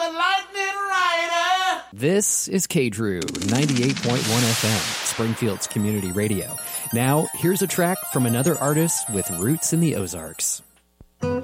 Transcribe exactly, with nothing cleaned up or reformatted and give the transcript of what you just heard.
the lightning rider. This is K Drew, ninety-eight point one F M, Springfield's community radio. Now, here's a track from another artist with roots in the Ozarks.